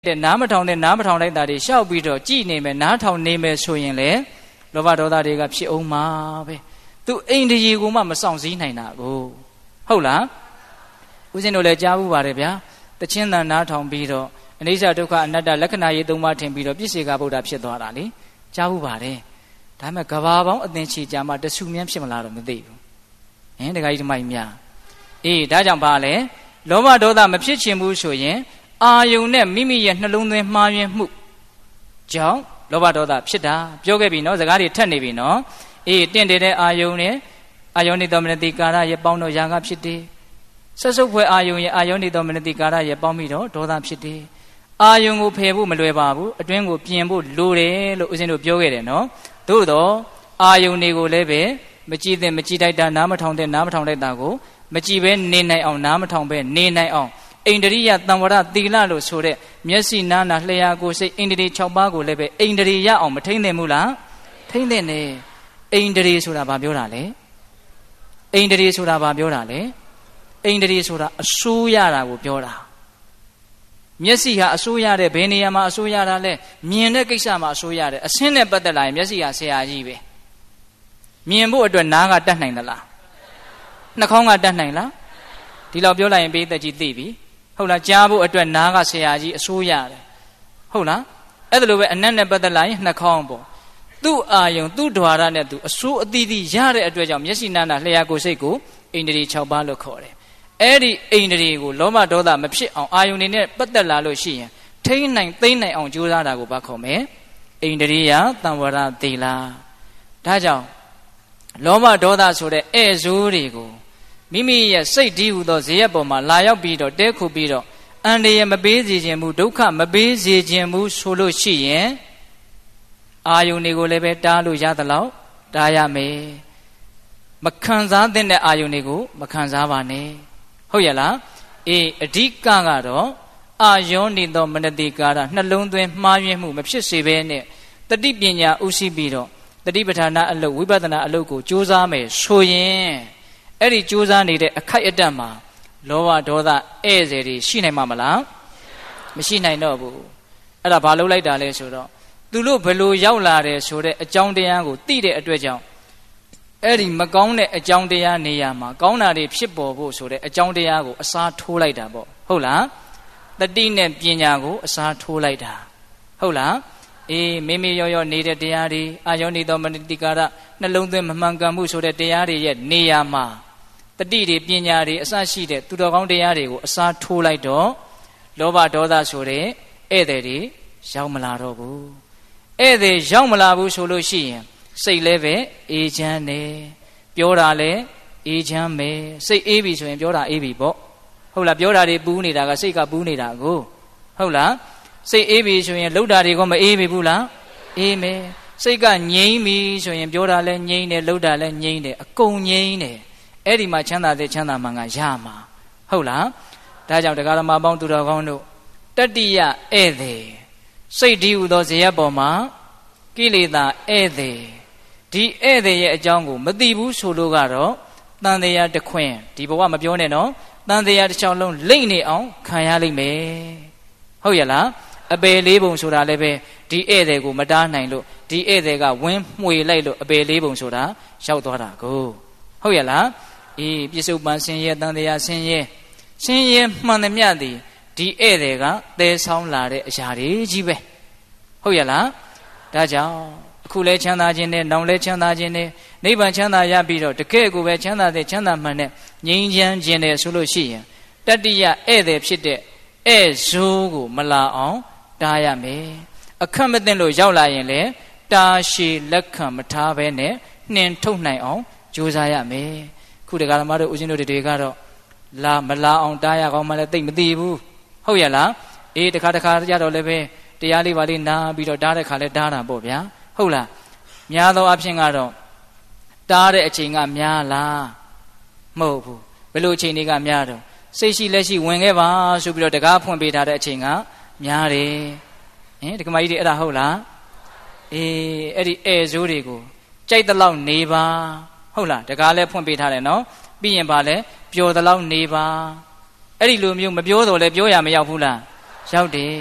တဲ့နားမထောင်လိုက်တာတွေရှောက်ပြီးတော့ကြည်နေမယ်နားထောင်နေမယ်ဆိုရင်လေလောဘဒေါသတွေကဖြစ်အောင်မှာပဲသူအိန္ဒိယကိုမှမဆောင်စည်းနိုင်တာကိုဟုတ်လားဦးဇင်းတို့လည်းကြားဘူးပါတယ်ဗျာတချင်းတန်နားထောင်ပြီးတော့အနိစ္စဒုက္ခအနတ္တလက္ခဏာရေးသုံးပါးထင်ပြီးတော့ပြစ္ဆေကဗုဒ္ဓဖြစ်သွားတာလေကြားဘူးပါတယ်ဒါပေမဲ့ကဘာပေါင်းအသင်ချီကြမှာတဆူမြန်းဖြစ်မလားတော့မသိဘူးဒကာကြီးဓမ္မကြီးများဒါကြောင့်ပါလေလောဘဒေါသမဖြစ်ချင်ဘူးဆိုရင်အာယုန်နဲ့မိမိရဲ့နှလုံးသွင်းမှားယွင်းမှုကြောင့်လောဘဒေါသဖြစ်တာပြောခဲ့ပြီနော်စကားတွေထက်နေပြီနော်တင့်တယ်တဲ့အာယုန်နဲ့အာယုန်နေတော်မနတိကာရရဲ့ပေါင်းတော့ຢာကဖြစ်တယ်ဆက်စုပ်ဖွဲ့အာယုန်ရဲ့အာယုန်နေတော်မနတိကာရရဲ့ပေါင်းပြီးတော့ဒေါသဖြစ်တယ်အာယုန်ကိုဖယ်ဖို့မလွယ်ပါဘူးအတွင်းကိုပြင်ဖို့လိုတယ်လို့ဦးဇင်းတို့ပြောခဲ့တယ်နော်သို့တော့အာယုန်တွေကိုလည်းပဲမကြည့်တဲ့မကြည့်တိုက်တာနားမထောင်တဲ့နားမထောင်လိုက်တာကိုမကြည့်ပဲနေနိုင်အောင်နားမထောင်ပဲနေနိုင်အောင်အိန္ဒြိယတံဝရသီလလို့ဆိုတဲ့မျက်စိနားနာလျှာကိုယ်စိတ်အိန္ဒြေ6ပါးကိုလည်းပဲအိန္ဒြေရအောင်မထိမ့်သင့်ဘူးလားထိမ့်သင့်တယ်အိန္ဒြေဆိုတာဘာပြောတာလဲအိန္ဒြေဆိုတာဘာပြောတာလဲအိန္ဒြေဆိုတာအစိုးရတာကိုပြောတာမျက်စိဟာအစိုးရတဲ့ဘယ်နေရာမှာအစိုးရတာလဲမြင်တဲ့ကိစ္စမှာအစိုးရတဲ့အဆင်းနဲ့ပတ်သက်လာရင်မျက်စိဟာဆရာကြီးပဲမြင်ဖို့အတွက်နားကတတ်နိုင်သလားနှာခေါင်းကတတ်နိုင်လားဒီလောက်ပြောလိုက်ရင်ပိဿကြီးသိပြီဟုတ်လားကြားဖို့အတွက်နားကဆရာကြီးအစိုးရတယ်ဟုတ်လားအဲ့ဒါလိုပဲအနတ်နဲ့ပတ်သက်လာရင်နှာခေါင်းပေါ့သူ့အာယုံသူ့ဓဝါရနဲ့သူအစိုးအသီးသီးရတဲ့အတွက်ကြောင့်မျက်စိနာနာလျှာကိုယ်စိတ်ကိုအိန္ဒြေ6ပါးလို့ခေါ်တယ်အဲ့ဒီအိန္ဒြေကိုလောဘဒေါသမဖြစ်အောင်အာယုန်တွေနဲ့ပတ်သက်လာလို့ရှိရင်ထိန်းနိုင်သိမ့်နိုင်အောင်ကြိုးစားတာကိုဘာခေါ်မလဲအိန္ဒြေယတံဝရသီလဒါကြောင့်လောဘဒေါသဆိုတဲ့ဧဇိုးတွေကိုမိမိရဲ့စိတ်တည်းဟူသောဇေယျပေါ်မှာလာရောက်ပြီးတော့တဲခုပြီးတော့အန္တရာယ်မပေးစေခြင်းဘူးဒုက္ခမပေးစေခြင်းဘူးဆိုလို့ရှိရင်အာယုန်တွေကိုလည်းပဲတားလို့ရသလောက်တားရမယ်မခံစားသင့်တဲ့အာယုန်တွေကိုမခံစားပါနဲ့ဟုတ်ရဲ့လားအဓိကကတော့အာယောနိသောမနတိကာရနှလုံးသွင်းမှားယွင်းမှုမဖြစ်စေဘဲနဲ့တတိပညာဥရှိပြီးတော့တတိပဋ္ဌာနာအလုပ်ဝိပဿနာအလုပ်ကိုကြိုးစားမယ်ဆိုရင်အဲ့ဒီကြိုးစားနေတဲ့အခိုက်အတန့်မှာလောဘဒေါသဧည့်စေတွေရှိနိုင်မှာမလားမရှိနိုင်တော့ဘူးအဲ့ဒါဘာလုပ်လိုက်တာလဲဆိုတော့သူတို့ဘယ်လိုရောက်လာတယ်ဆိုတဲ့အကြောင်းတရားကိုသိတဲ့အတွက်ကြောင့်အဲ့ဒီမကောင်းတဲ့အကြောင်းတရားနေရာမှာကောင်းတာတွေဖြစ်ပေါ်ဖို့ဆိုတဲ့အကြောင်းတရားကိုအစားထိုးလိုက်တာပေါ့ဟုတ်လားတတိနဲ့ပညာကိုအစားထိုးလိုက်တာဟုတ်လားမိမိရောနေတဲ့တရားတွေအာယောနိသောမနတိကာရနှလုံးသွင်းမမှန်ကန်မှုဆိုတဲ့တရားတွေရဲ့နေရာမှာတတိတွေပညာတွေအစရှိတဲ့သူတော်ကောင်းတရားတွေကိုအစားထိုးလိုက်တော့လောဘဒေါသဆိုတဲ့ဧည့်သည်တွေရောက်မလာတော့ဘူးဧည့်သည်ရောက်မလာဘူးဆိုလို့ရှိရင်စိတ်လည်းပဲအေးချမ်းတယ်ပြောတာလည်းအေးချမ်းမယ်စိတ်အေးပြီဆိုရင်ပြောတာအေးပြီပေါ့ဟုတ်လားပြောတာတွေပူးနေတာကစိတ်ကပူးနေတာကိုဟုတ်လားစိတ်အေးပြီဆိုရင်လှုပ်တာတွေကမအေးပြီဘူးလားအေးမယ်စိတ်ကငြိမ်းပြီဆိုရင်ပြောတာလည်းငြိမ်းတယ်လှုပ်တာလည်းငြိမ်းတယ်အကုန်ငြိမ်းတယ်အဲ့ဒီမှာချမ်းသာတဲ့ချမ်းသာမှန်ကရမှာဟုတ်လားဒါကြောင့်တရားဓမ္မပေါင်းသူတော်ကောင်းတို့တတိယဧည့်သည်စိတ်တည်းဟူသောဇေယျပေါ်မှာကိလေသာဧည့်သည်ဒီဧည့်သည်ရဲ့အကြောင်းကိုမသိဘူးဆိုလို့ကတော့တန်တရားတစ်ခွင်ဒီဘဝမပြောနဲ့နော်တန်တရားတစ်ချောင်းလုံးလိမ့်နေအောင်ခံရလိမ့်မယ်ဟုတ်ရဲ့လားအပယ်လေးပုံဆိုတာလည်းပဲဒီဧည့်သည်ကိုမတားနိုင်လို့ဒီဧည့်သည်ကဝင်းမှွေလိုက်လို့အပယ်လေးပုံဆိုတာရောက်သွားတာကိုဟုတ်ရဲ့လားပြစ္ဆုတ်ပန်ဆင်းရဲတန်တရားဆင်းရဲမှန်သမျှသည်ဒီဧည့်သည်ကသဲဆောင်လာတဲ့အရာတွေကြီးပဲဟုတ်ရဲ့လားဒါကြောင့်အခုလဲချမ်းသာခြင်းနဲ့နောင်လဲချမ်းသာခြင်းနဲ့နိဗ္ဗာန်ချမ်းသာရပြီးတော့တကယ့်ကိုပဲချမ်းသာတဲ့ချမ်းသာမှန်တဲ့ငြိမ်းချမ်းခြင်းနဲ့ဆိုလို့ရှိရင်တတိယဧည့်သည်ဖြစ်တဲ့ဧည့်ဇိုးကိုမလာအောင်တားရမယ်အခက်မသိလို့ရောက်လာရင်လည်းတာရှည်လက်ခံမထားဘဲနဲ့နှင်ထုတ်နိုင်အောင်ကြိုးစားရမယ်ခုတရားဓမ္မတို့ဦးဇင်းတို့တွေကတော့မလာအောင်တားရကောင်းမှလည်းသိမသိဘူးဟုတ်ရဲ့လားတခါကြတော့လည်းပဲတရားလေးပါလေးနားပြီးတော့တားတဲ့ခါလဲတားတာပေါ့ဗျာဟုတ်လားများသောအားဖြင့်ကတော့တားတဲ့အချိန်ကများလားမဟုတ်ဘူးဘယ်လိုအချိန်တွေကများတော့စိတ်ရှိလက်ရှိဝင်ခဲ့ပါဆိုပြီးတော့တကားဖွင့်ပေးထားတဲ့အချိန်ကများတယ်ဒီကမကြီးတွေအဲ့ဒါဟုတ်လားအဲ့ဒီဧဇိုးတွေကိုကြိုက်တဲ့လောက်နေပါဟုတ်လားတကားလဲဖွင့်ပေးထားတယ်နော်ပြီးရင်ပါလဲပျော်တဲ့လောက်နေပါအဲ့ဒီလိုမျိုးမပြောတော့လဲပြောရမရောက်ဘူးလားရောက်တယ်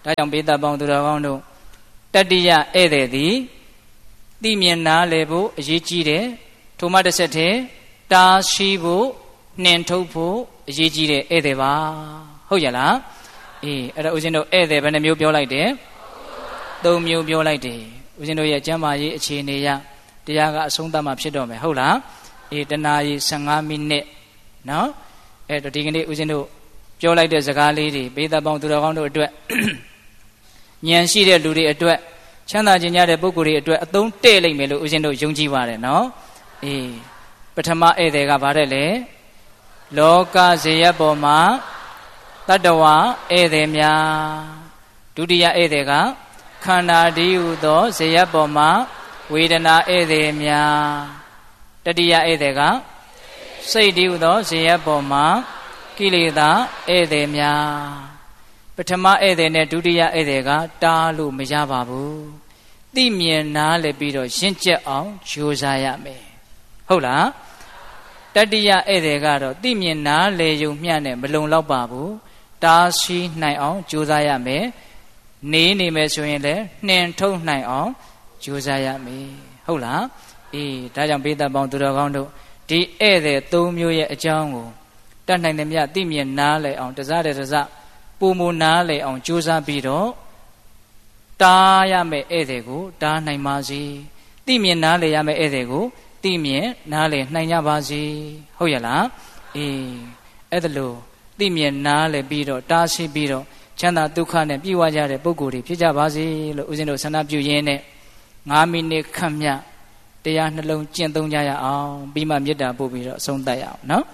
ဒါကြောင့်ပိဿပေါင်းသူတော်ကောင်းတို့တတိယဧည့်သည်သည်သိမြင်နားလည်ဖို့အရေးကြီးတယ်ထိုမှတစ်ဆက်တည်းတားရှိဖို့နှင်ထုတ်ဖို့အရေးကြီးတဲ့ဧည့်သည်ပါဟုတ်ရလားအေးအဲ့တော့ဦးဇင်းတို့ဧည့်သည်ဘယ်နှမျိုးပြောလိုက်တယ်၃မျိုးပြောလိုက်တယ်ဦးဇင်းတို့ရဲ့ကျမ်းမာရေးအခြေအနေရတရားကအဆုံးသတ်မှဖြစ်တော့မယ်ဟုတ်လားအေးတနာရီ15မိနစ်နော်အဲ့တော့ဒီကနေ့ဦးဇင်းတို့ပြောလိုက်တဲ့စကားလေးတွေပိဿပေါင်းသူတော်ကောင်းတို့အတွက်ဉာဏ်ရှိတဲ့လူတွေအတွက်ချမ်းသာခြင်းရတဲ့ပုဂ္ဂိုလ်တွေအတွက်အသုံးတဲ့လိမ့်မယ်လို့ဦးဇင်းတို့ယုံကြည်ပါတယ်နော်အေးပထမဧည့်သည်ကဗါတဲ့လေလောကဇေယျပေါ်မှာတတ္တဝါဧည့်သည်များဒုတိယဧည့်သည်ကခန္ဓာတည်းဟူသောဇေယျပေါ်မှာဝေဒနာဧည့်သည်များတတိယဧည့်သည်ကစိတ်တည်းဟူသောဇေယျပေါ်မှာကိလေသာဧည့်သည်များပထမဧည့်သည်နဲ့ဒုတိယဧည့်သည်ကတားလို့မရပါဘူးသိမြင်နားလည်ပြီးတော့ရှင်းကျက်အောင်ကြိုးစားရမယ်ဟုတ်လားတတိယဧည့်သည်ကတော့သိမြင်နားလည်ယုံမျှနဲ့မလုံလောက်ပါဘူးတားရှိနိုင်အောင်ကြိုးစားရမယ်နေမယ်ဆိုရင်လည်းနှင်ထုတ်နိုင်အောင်ကြိုးစားရမယ်ဟုတ်လားအေးဒါကြောင့်ပိဿပေါင်းသူတော်ကောင်းတို့ဒီဧည့်သည်၃မျိုးရဲ့အကြောင်းကိုတတ်နိုင်သမျှသိမြင်နားလည်အောင်တစတဲ့တစပုံမနားလည်အောင်ကြိုးစားပြီးတော့တားရမယ်ဧည့်သည်ကိုတားနိုင်ပါစေသိမြင်နားလည်ရမယ်ဧည့်သည်ကိုသိမြင်နားလည်နိုင်ကြပါစေဟုတ်ရလားအေးအဲ့ဒါလို့သိမြင်နားလည်ပြီးတော့တားရှိပြီးတော့ချမ်းသာဒုက္ခနဲ့ပြည့်ဝကြတဲ့ပုဂ္ဂိုလ်တွေဖြစ်ကြပါစေလို့ဦးဇင်းတို့ဆန္ဒပြုရင်းနဲ့9မိနစ်ခန့်မြတ်တရားနှလုံးကျင့်သုံးကြရအောင်ပြီးမှမေတ္တာပို့ပြီးတော့အဆုံးသတ်ရအောင်နော်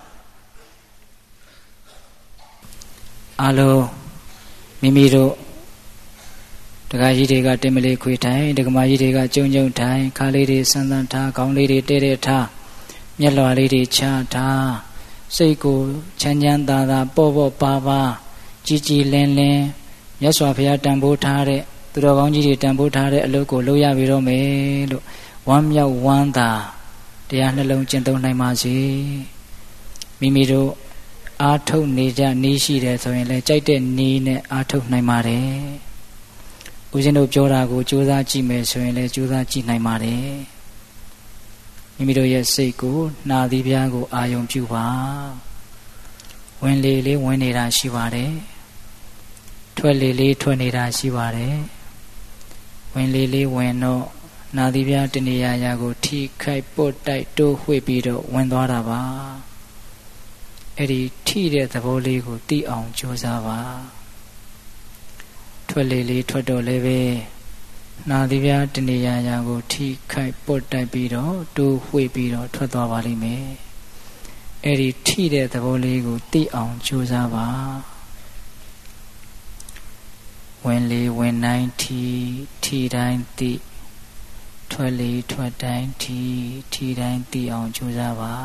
အားလုံးမိမိတို့ဒကာကြီးတွေကတင်မလေးခွေထိုင်ဒကမာကြီးတွေကကျုံထိုင်ခါလေးတွေဆန်းဆန်းထားခေါင်းလေးတွေတဲထားမျက်လွှာလေးတွေချထားစိတ်ကိုချမ်းချမ်းသာသာပေါ့ပါကြည်လင်းမြတ်စွာဘုရားတန်ဖိုးထားတဲ့သူတော်ကောင်းကြီးတွေတန်ဖိုးထားတဲ့အလုပ်ကိုလုပ်ရပြီတော့မယ်လို့ဝမ်းမြောက်ဝမ်းသာတရားနှလုံးကျင့်သုံးနိုင်ပါစေမိမိတို့အားထုတ်နေကြနေရှိတယ်ဆိုရင်လည်းကြိုက်တဲ့နေနဲ့အားထုတ်နိုင်ပါတယ်ဦးဇင်းတို့ပြောတာကိုကြိုးစားကြည့်မယ်ဆိုရင်လည်းကြိုးစားကြည့်နိုင်ပါတယ်မိမိတို့ရဲ့စိတ်ကိုနှာသီးပြားကိုအာယုံပြုပါဝင်လေလေးဝင်နေတာရှိပါတယ်ထွက်လေလေးထွက်နေတာရှိပါတယ်ဝင်လေလေးဝင်တော့နာသီးပြားတနေရာကိုထိခိုက်ပုတ်တိုက်တိုးဝှေ့ပြီးတော့ဝင်သွားတာပါအဲ့ဒီထိတဲ့သဘောလေးကိုသိအောင်ကြိုးစားပါထွက်လေလေးထွက်တော့လည်းပဲနာသီးပြားတနေရာကိုထိခိုက်ပုတ်တိုက်ပြီးတော့တိုးဝှေ့ပြီးတော့ထွက်သွားပါလိမ့်မယ်အဲ့ဒီထိတဲ့သဘောလေးကိုသိအောင်ကြိုးစားပါဝင်လေဝင်တိုင်းထိတိုင်းသိထွက်လေထွက်တိုင်းထိတိုင်းသိအောင်ကြိုးစားပါ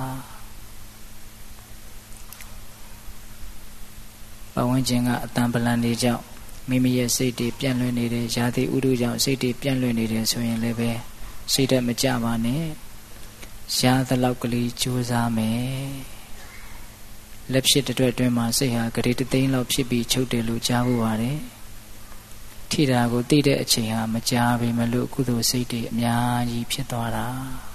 ပဝန်းကျင်ကအတန်ပလန်တွေကြောင့်မိမိရဲ့စိတ်တွေပြန့်လွင့်နေတယ်ရာသီဥတုကြောင့်စိတ်တွေပြန့်လွင့်နေတယ်ဆိုရင်လည်းပဲစိတ်ဓာတ်မကြပါနဲ့ရှားသလောက်ကလေးကြိုးစားမယ်လက်ဖြစ်တဲ့အတွင်းမှာစိတ်ဟာဂရေတသိန်းလောက်ဖြစ်ပြီးချုပ်တယ်လို့ကြားဖို့ပါတယ်ထိတာကိုသိတဲ့အချိန်ဟာမကြားပေမဲ့လို့ကုသိုလ်စိတ်တွေအများကြီးဖြစ်သွားတာ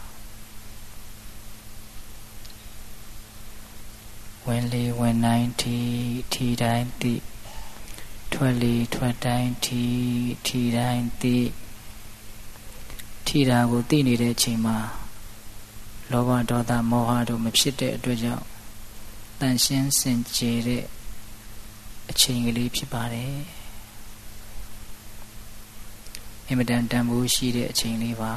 ဝင်လေဝင်တိုင်းထိတိုင်းသိထွက်လေထွက်တိုင်းထိတိုင်းသိထိတာကိုသိနေတဲ့အချိန်မှာလောဘဒေါသမောဟတို့မဖြစ်တဲ့အတွက်ကြောင့်တန်ရှင်းစင်ကြယ်တဲ့အချိန်ကလေးဖြစ်ပါတယ်အင်မတန်တန်ဖိုးရှိတဲ့အချိန်လေးပါ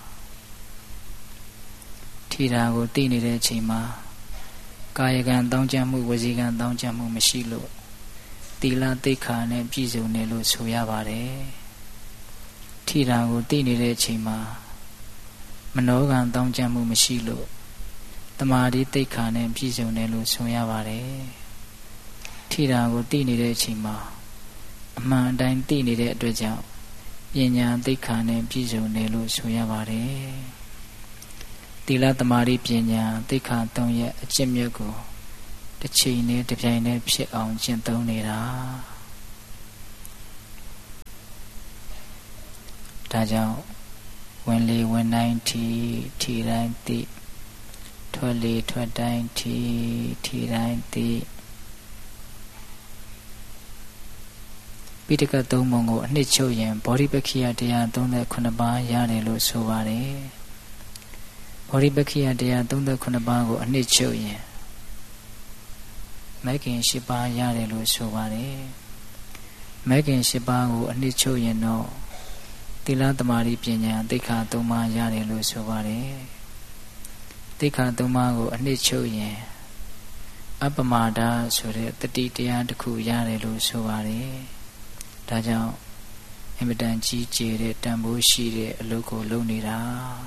ထိတာကိုသိနေတဲ့အချိန်မှာကာယကံတောင်းကြမှုဝစီကံတောင်းကြမှုမရှိလို့သီလသိက္ခာနဲ့ပြည့်စုံတယ်လို့ဆိုရပါတယ်ထိတာကိုသိနေတဲ့အချိန်မှာမနောကံတောင်းကြမှုမရှိလို့တမာတိသိက္ခာနဲ့ပြည့်စုံတယ်လို့ဆိုရပါတယ်ထိတာကိုသိနေတဲ့အချိန်မှာအမှန်အတိုင်းသိနေတဲ့အတွက်ကြောင့်ပညာသိက္ခာနဲ့ပြည့်စုံတယ်လို့ဆိုရပါတယ်သီလတမာတိပညာသိက္ခာ၃ရဲ့အကျင့်မြတ်ကိုတစ်ချိန်နဲ့တစ်ပြိုင်တည်းဖြစ်အောင်ကျင့်သုံးနေတာဒါကြောင့်ဝင်လေဝင်တိုင်းထီတိုင်းသိထွက်လေထွက်တိုင်းထီတိုင်းသိပိဋကတ်သုံးပုံကိုအနှစ်ချုပ်ရင်ဘောဓိပက္ခိယတရား39ပါးရတယ်လို့ဆိုပါတယ်ဘောဓိပက္ခိယတရား39ပါးကိုအနှစ်ချုပ်ရင်မဂ်ခင်10ပါးရတယ်လို့ဆိုပါတယ်မဂ်ခင်10ပါးကိုအနှစ်ချုပ်ရင်တော့သီလသမာဓိပညာသိက္ခာ3ပါးရတယ်လို့ဆိုပါတယ်သိက္ခာ3ပါးကိုအနှစ်ချုပ်ရင်အပမာဒဆိုတဲ့တတိတရားတစ်ခုရတယ်လို့ဆိုပါတယ်ဒါကြောင့်အင်မတန်ကြီးကျယ်တဲ့တန်ဖိုးရှိတဲ့အလုပ်ကိုလုပ်နေတာ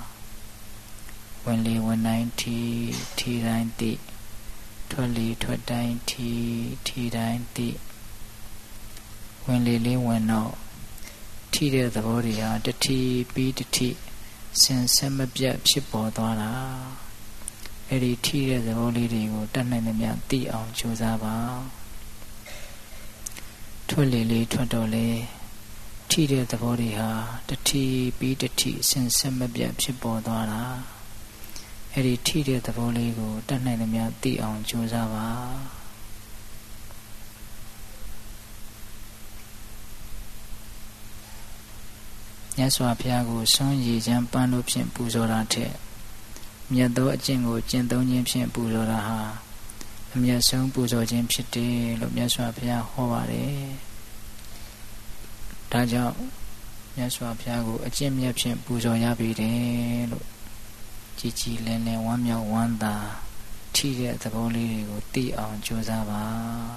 ဝင်လေဝင်တိုင်းထီတိုင်းသိထွက်လေထွက်တိုင်းထီတိုင်းသိဝင်လေလေးဝင်တော့ထိတဲ့သဘောတွေဟာတတိပြီးတတိစင်ဆက်မပြတ်ဖြစ်ပေါ်သွားတာအဲ့ဒီထိတဲ့သဘောလေးတွေကိုတတ်နိုင်သမျှသိအောင်ကြိုးစားပါထွက်လေလေးထွက်တော့လေထိတဲ့သဘောတွေဟာတတိပြီးတတိစင်ဆက်မပြတ်ဖြစ်ပေါ်သွားတာအဲ့ဒီထိတဲ့သဘောလေးကိုတတ်နိုင်သမျှသိအောင်ကြိုးစားပါမြတ်စွာဘုရားကိုဆွမ်းရည်ချမ်းပန်းလို့ဖြင့်ပူဇော်တာထက်မြတ်သောအကျင့်ကိုကျင့်သုံးခြင်းဖြင့်ပူဇော်တာဟာအမြတ်ဆုံးပူဇော်ခြင်းဖြစ်တယ်လို့မြတ်စွာဘုရားဟောပါတယ်ဒါကြောင့်မြတ်စွာဘုရားကိုအကျင့်မြတ်ဖြင့်ပူဇော်ရပြီတယ်လို့ကြည်ကြည်လင်းလင်းဝမ်းမြောက်ဝမ်းသာထိတဲ့သဘောလေးတွေကိုသိအောင်ကြိုးစားပါ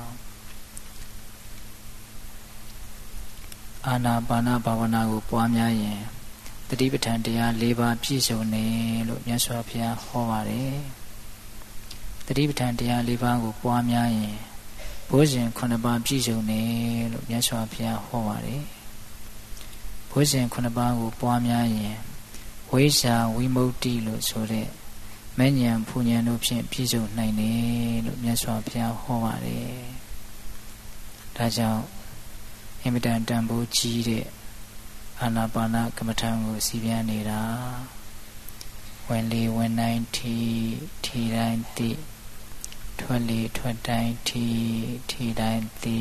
အာနာပါနဘာဝနာကိုပွားများရင်တတိပဋ္ဌာန်တရား၄ပါးပြည့်စုံတယ်လို့မြတ်စွာဘုရားဟောပါတယ်တတိပဋ္ဌာန်တရား၄ပါးကိုပွားများရင်ဘုဇင်9ပါးပြည့်စုံတယ်လို့မြတ်စွာဘုရားဟောပါတယ်ဘုဇင်9ပါးကိုပွားများရင်ဝိဇ္ဇာဝိမု ക്തി လို့ဆိုတဲ့မဉ္ဇဉ်ဖူဉ္ဇဉ်တို့ဖြင့်ပြည့်စုံနိုင်တယ်လို့မြတ်စွာဘုရားဟောပါတယ်ဒါကြောင့်အင်မတန်တန်ဖိုးကြီးတဲ့အာနာပါနကမ္မထံကိုစီးပြန်နေတာဝင်လေဝင်တိုင်းထီတိုင်းသိထွက်လေထွက်တိုင်းထီတိုင်းသိ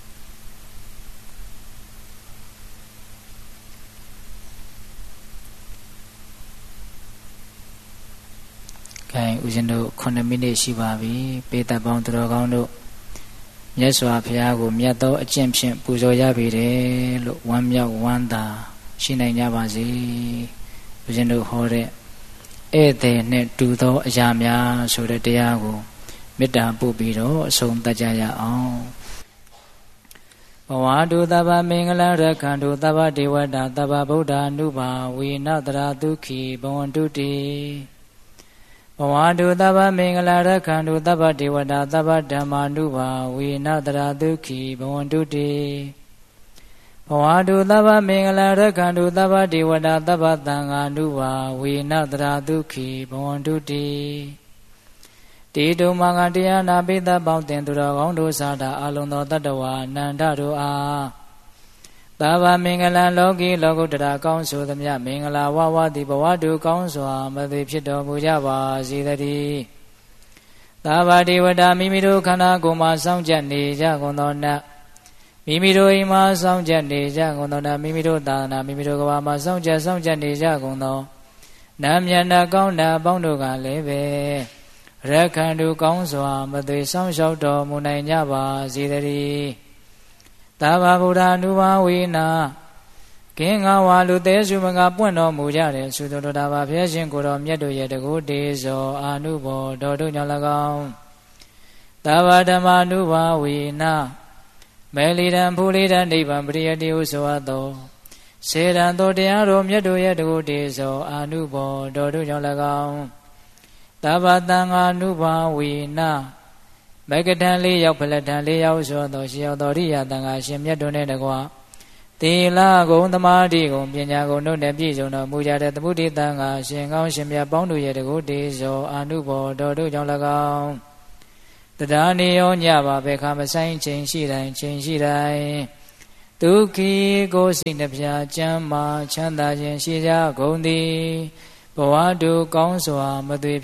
ခိုင်ဦးဇင်းတို့9မိနစ်ရှိပါပြီပေတပေါင်းသူတော်ကောင်းတို့မြတ်စွာဘုရားကိုမြတ်သောအကျင့်ဖြင့်ပူဇော်ရပေတယ်လို့ဝမ်းမြောက်ဝမ်းသာရှိနိုင်ကြပါစေဦးဇင်းတို့ဟောတဲ့ဧည့်သည်နဲ့တူသောအရာများဆိုတဲ့တရားကိုမေတ္တာပို့ပြီးတော့အဆုံးသတ်ကြရအောင်ဘဝတုသဗ္ဗမင်္ဂလရက္ခန္တုသဗ္ဗဒေဝတာသဗ္ဗဗုဒ္ဓ ानु ဘာဝေနတရာဒုက္ခိဘဝန္တုတိဘဝတုသဗ္ဗမင်္ဂလရက္ခန္တုသဗ္ဗဒေဝတာသဗ္ဗဓမ္မာနုဘာဝေနတရာဒုက္ခိဘဝန္တုတိဘဝတုသဗ္ဗမင်္ဂလရက္ခန္တုသဗ္ဗဒေဝတာသဗ္ဗသံဃာနုဘာဝေနတရာဒုက္ခိဘဝန္တုတိတေတုမင်္ဂတရားနာပိသပေါင်းတင်သူတော်ကောင်းတို့စားတာအလုံးသောတတ္တဝါအနန္တတို့အားသဗ္ဗမင်္ဂလလောကီလောကုတ္တရာကောင်းဆိုသမျှမင်္ဂလာဝဝတိဘဝတုကောင်းစွာမသိဖြစ်တော်မူကြပါစေတည်းသဗ္ဗဒေဝတာမိမိတို့ခန္ဓာကိုယ်မှာစောင့်ကြနေကြကုန်သောနတ်မိမိတို့အိမ်မှာစောင့်ကြနေကြကုန်သောနတ်မိမိတို့သာသနာမိမိတို့ကဘာမှာစောင့်ကြနေကြကုန်သောနတ်မြတ်နာကောင်းနာအပေါင်းတို့ကလည်းပဲရက္ခန္တုကောင်းစွာမသိစောင့်ရှောက်တော်မူနိုင်ကြပါစေတည်းသဗ္ဗဗုဒ္ဓ ानु ဘာဝေနကင်းငါဝါလူသေးစုမကပွင့်တော်မူကြတဲ့သုတတော်တာပါဘုရားရှင်ကိုတော်မြတ်တို့ရဲ့တကုတေဇောအာနုဘောတော်တို့ကြောင့်၎င်းသဗ္ဗဓမ္မာ ानु ဘာဝေနမေလီတံဖူလီတံနိဗ္ဗာန်ပရိယတိဟုဆိုအပ်သောစေတံသောတရားတော်မြတ်တို့ရဲ့တကုတေဇောအာနုဘောတော်တို့ကြောင့်၎င်းသဗ္ဗသံဃာ ानु ဘာဝေနမဂ္ဂထံ၄ရောက်ဖလထံ၄ရောက်ဆိုသောရှိရောက်သောရိယတန်ခါရှင်မြတ်တို့နဲ့တကွသီလဂုဏ်သမာဓိဂုဏ်ပညာဂုဏ်တို့နဲ့ပြည့်စုံတော်မူကြတဲ့သမုဒိတန်ခါရှင်ကောင်းရှင်မြတ်ပေါင်းတို့ရဲ့တကုတေဇောအာနုဘောတော်တို့ကြောင့်၎င်းတရားနေရောညပါဘယ်ခါမဆိုင်ချိန်ရှိတိုင်းဒုက္ခိကိုစိတ်နှပြချမ်းမာချမ်းသာခြင်းရှိကြကုန်သည်ဘဝတုကောင်းစွာမသွေ